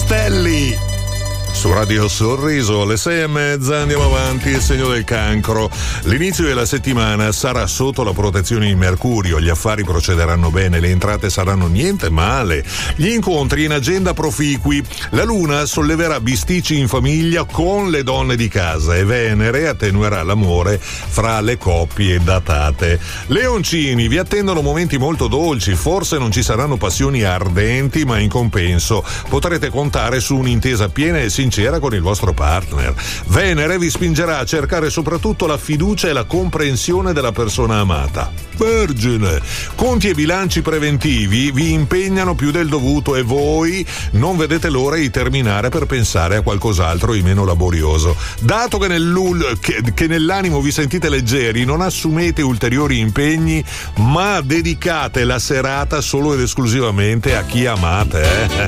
Castelli. Su Radio Sorriso alle 6:30 andiamo avanti. Il segno del cancro. L'inizio della settimana sarà sotto la protezione di Mercurio, gli affari procederanno bene, le entrate saranno niente male, gli incontri in agenda proficui, la luna solleverà bisticci in famiglia con le donne di casa e Venere attenuerà l'amore fra le coppie datate. Leoncini, vi attendono momenti molto dolci, forse non ci saranno passioni ardenti, ma in compenso potrete contare su un'intesa piena e sincera con il vostro partner. Venere vi spingerà a cercare soprattutto la fiducia e la comprensione della persona amata. Vergine, conti e bilanci preventivi vi impegnano più del dovuto e voi non vedete l'ora di terminare per pensare a qualcos'altro di meno laborioso. Dato che nell'animo vi sentite leggeri, non assumete ulteriori impegni, ma dedicate la serata solo ed esclusivamente a chi amate.